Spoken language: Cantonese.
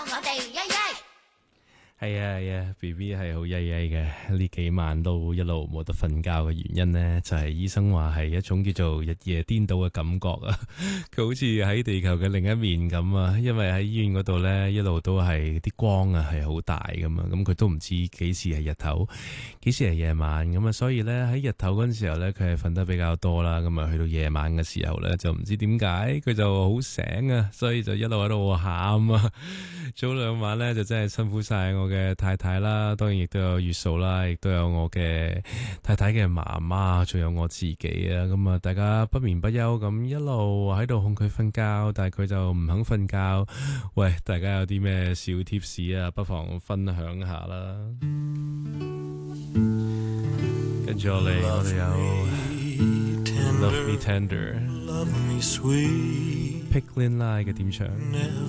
我哋一一。 係啊 ，BB 係好曳曳嘅，呢幾晚都一路冇得瞓覺嘅原因呢，就係醫生話係一種叫做日夜顛倒嘅感覺啊。佢好似喺地球嘅另一面咁啊，因為喺醫院嗰度呢，一路都係啲光啊係好大噶嘛，咁佢都唔知幾時係日頭，幾時係夜晚咁啊，所以呢，喺日頭嗰陣時候呢，佢係瞓得比較多啦，咁啊去到夜晚嘅時候呢，就唔知點解佢就好醒啊，所以就一路喺度喊啊。早兩晚呢，就真係辛苦晒我嘅太太啦，當然亦都有月嫂啦，亦都有我嘅太太嘅媽媽，仲有我自己啊。咁啊，大家不眠不休咁一路喺度哄佢瞓覺，但係佢就唔肯瞓覺。喂，大家有啲咩小貼士啊？不妨分享下啦。跟住落嚟，我哋有 Love Me Tender、Picklin Lie 嘅點唱。